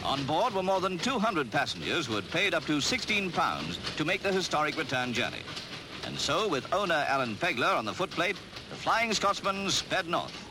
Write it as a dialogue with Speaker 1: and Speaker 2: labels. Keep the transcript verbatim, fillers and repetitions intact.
Speaker 1: On board were more than two hundred passengers who had paid up to sixteen pounds to make the historic return journey. And so, with owner Alan Pegler on the footplate, the Flying Scotsman sped north.